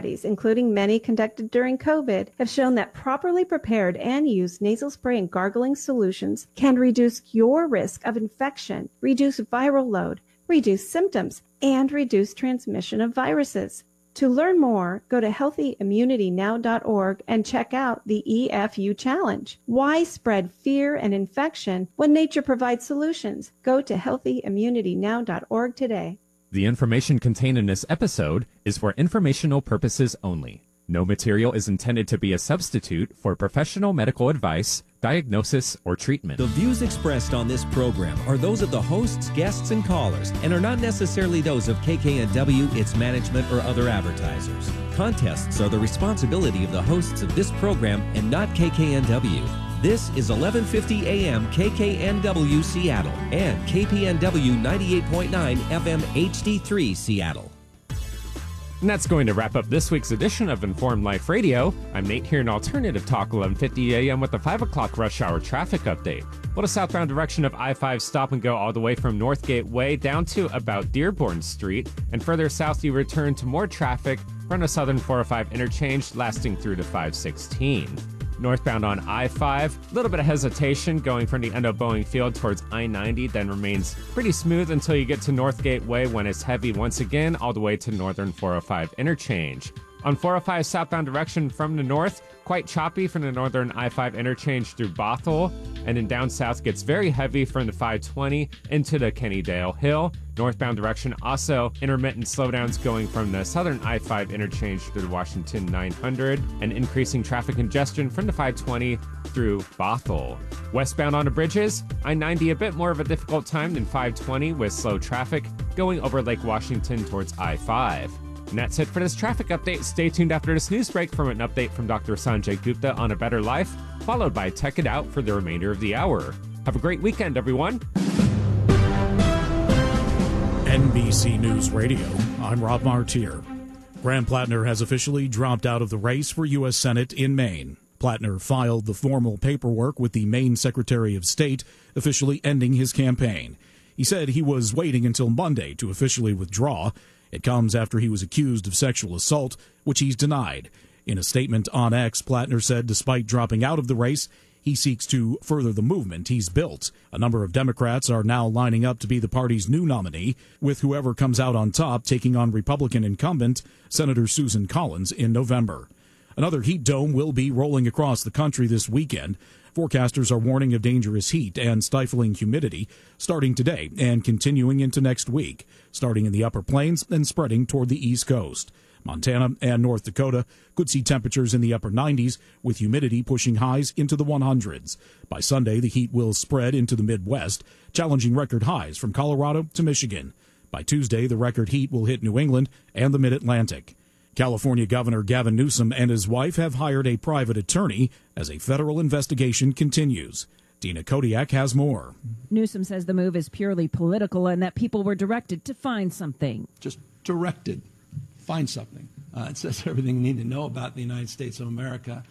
studies, including many conducted during COVID, have shown that properly prepared and used nasal spray and gargling solutions can reduce your risk of infection, reduce viral load, reduce symptoms, and reduce transmission of viruses. To learn more, go to healthyimmunitynow.org and check out the EFU Challenge. Why spread fear and infection when nature provides solutions? Go to healthyimmunitynow.org today. The information contained in this episode is for informational purposes only. No material is intended to be a substitute for professional medical advice, diagnosis, or treatment. The views expressed on this program are those of the hosts, guests, and callers, and are not necessarily those of KKNW, its management, or other advertisers. Contests are the responsibility of the hosts of this program and not KKNW. This is 1150 AM KKNW Seattle and KPNW 98.9 FM HD3 Seattle. And that's going to wrap up this week's edition of Informed Life Radio. I'm Nate here in Alternative Talk 1150 AM with the 5 o'clock rush hour traffic update. Well, the southbound direction of I-5 stop and go all the way from Northgate Way down to about Dearborn Street. And further south, you return to more traffic from the southern 405 interchange lasting through to 516. Northbound on I-5, a little bit of hesitation going from the end of Boeing Field towards I-90, then remains pretty smooth until you get to Northgate Way when it's heavy once again all the way to northern 405 interchange. On 405 southbound direction from the north, quite choppy from the northern I-5 interchange through Bothell, and then down south gets very heavy from the 520 into the Kennydale Hill. Northbound direction also intermittent slowdowns going from the southern I-5 interchange through Washington 900 and increasing traffic congestion from the 520 through Bothell. Westbound on the bridges, I-90 a bit more of a difficult time than 520 with slow traffic going over Lake Washington towards I-5. And that's it for this traffic update. Stay tuned after this news break for an update from Dr. Sanjay Gupta on A Better Life, followed by Tech It Out for the remainder of the hour. Have a great weekend, everyone. NBC News Radio, I'm Rob Martier. Graham Plattner has officially dropped out of the race for U.S. Senate in Maine. Plattner filed the formal paperwork with the Maine Secretary of State, officially ending his campaign. He said he was waiting until Monday to officially withdraw. It comes after he was accused of sexual assault, which he's denied. In a statement on X, Plattner said despite dropping out of the race, he seeks to further the movement he's built. A number of Democrats are now lining up to be the party's new nominee, with whoever comes out on top taking on Republican incumbent Senator Susan Collins in November. Another heat dome will be rolling across the country this weekend. Forecasters are warning of dangerous heat and stifling humidity starting today and continuing into next week, starting in the upper plains and spreading toward the East Coast. Montana and North Dakota could see temperatures in the upper 90s, with humidity pushing highs into the 100s. By Sunday, the heat will spread into the Midwest, challenging record highs from Colorado to Michigan. By Tuesday, the record heat will hit New England and the Mid-Atlantic. California Governor Gavin Newsom and his wife have hired a private attorney as a federal investigation continues. Dina Kodiak has more. Newsom says the move is purely political and that people were directed to find something. Just directed. Find something. It says everything you need to know about the United States of America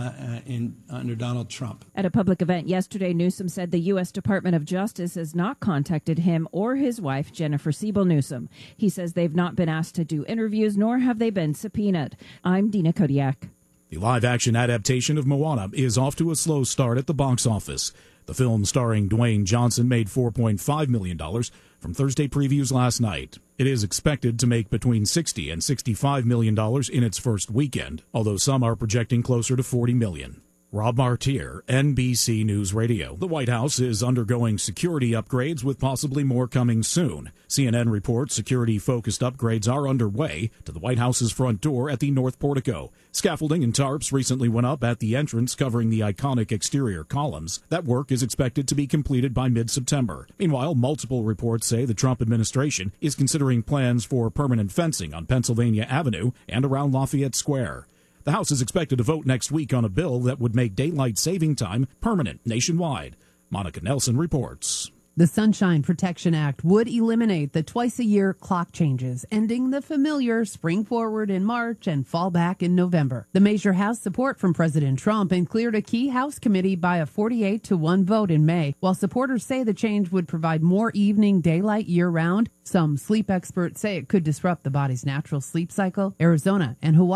under Donald Trump. At a public event yesterday, Newsom said the U.S. Department of Justice has not contacted him or his wife, Jennifer Siebel Newsom. He says they've not been asked to do interviews, nor have they been subpoenaed. I'm Dina Kodiak. The live-action adaptation of Moana is off to a slow start at the box office. The film starring Dwayne Johnson made $4.5 million from Thursday previews last night. It is expected to make between $60 and $65 million in its first weekend, although some are projecting closer to $40 million. Rob Martier, NBC News Radio. The White House is undergoing security upgrades with possibly more coming soon. CNN reports security-focused upgrades are underway to the White House's front door at the North Portico. Scaffolding and tarps recently went up at the entrance covering the iconic exterior columns. That work is expected to be completed by mid-September. Meanwhile, multiple reports say the Trump administration is considering plans for permanent fencing on Pennsylvania Avenue and around Lafayette Square. The House is expected to vote next week on a bill that would make daylight saving time permanent nationwide. Monica Nelson reports. The Sunshine Protection Act would eliminate the twice-a-year clock changes, ending the familiar spring forward in March and fall back in November. The measure has support from President Trump and cleared a key House committee by a 48-1 vote in May. While supporters say the change would provide more evening daylight year-round, some sleep experts say it could disrupt the body's natural sleep cycle. Arizona and Hawaii